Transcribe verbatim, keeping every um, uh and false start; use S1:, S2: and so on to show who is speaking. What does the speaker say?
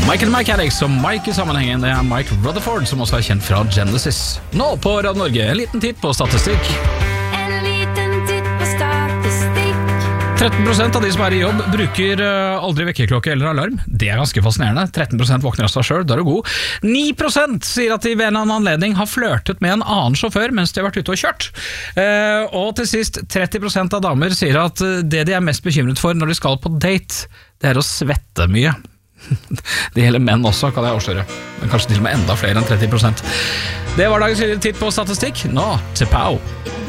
S1: Michael Mechanics og Mike i sammenhengen, det er Mike Rutherford, som også er kjent fra Genesis. Nå på Radio Norge, en liten titt på statistikk.
S2: En liten titt på statistikk.
S1: tretten prosent av de som er i jobb bruker uh, aldri vekkerklokke eller alarm. Det er ganske fascinerende. tretten prosent våkner av seg selv, da er du god. ni prosent sier at de ved en eller annen anledning har flørtet med en annen sjåfør mens de har vært ute og kjørt. Uh, og til sist, tretti prosent av damer sier at uh, det de er mest bekymret for når de skal på date, det er å svette mye. Det gjelder menn også, kan jeg avsløre. Men kanskje til og med enda flere enn tretti prosent. Det var dagens lille titt på statistikk. Nå til Pau.